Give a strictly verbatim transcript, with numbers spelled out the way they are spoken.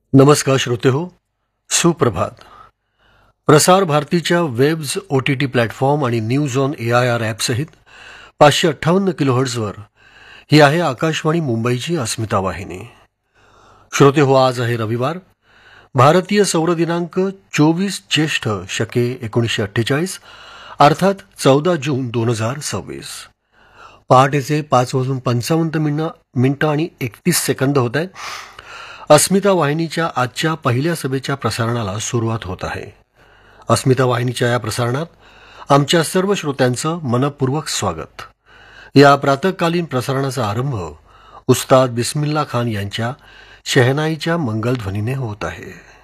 नमस्कार श्रोते हो, सुप्रभात. प्रसार भारतीच्या webs O T T platform आणि news on A I R ॲपसहित पाचशे अठ्ठावन्न किलोहर्ट्झवर ही आहे आकाशवाणी मुंबईची अस्मिता वाहिनी. श्रोते हो, आज आहे रविवार, भारतीय सौर दिनांक चोवीस ज्येष्ठ शके एकोणीसशे अठ्ठेचाळीस, अर्थात चौदा जून दोन हजार सव्वीस. पहाटेचे पाच वाजून पंचावन्न मिनिटं मिनिटं आणि एकतीस सेकंद होत आहेत. अस्मिता वाहिनीच्या आजच्या पहिल्या सभेच्या प्रसारणाला सुरुवात होत आहे. अस्मिता वाहिनीच्या या प्रसारणात आमच्या सर्व श्रोत्यांचं मनपूर्वक स्वागत. या प्रातःकालीन प्रसारणाचा आरंभ उस्ताद बिस्मिल्ला खान यांच्या शहनाईच्या मंगलध्वनीने होत आहे.